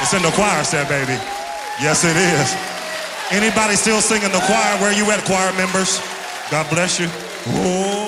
That's in the choir set, baby. Yes, it is. Anybody still singing the choir? Where you at, choir members? God bless you. Oh.